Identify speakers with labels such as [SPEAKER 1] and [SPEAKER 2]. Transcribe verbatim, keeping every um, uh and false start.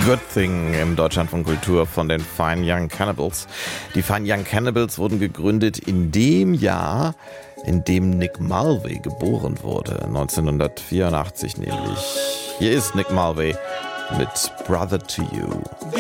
[SPEAKER 1] Good Thing im Deutschlandfunk Kultur von den Fine Young Cannibals. Die Fine Young Cannibals wurden gegründet in dem Jahr, in dem Nick Mulvey geboren wurde, neunzehnhundertvierundachtzig nämlich. Hier ist Nick Mulvey mit Brother to You.